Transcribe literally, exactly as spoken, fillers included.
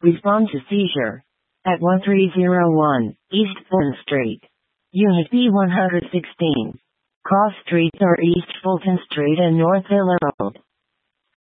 Respond to seizure. At one three zero one, East Fulton Street. Unit B one sixteen. Cross Street or East Fulton Street and North Villa Road.